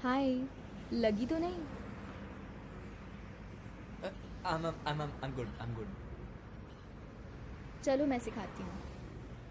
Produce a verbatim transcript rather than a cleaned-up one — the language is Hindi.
हाय। लगी तो नहीं? I am I am I am good I am good. चलो मैं सिखाती हूँ।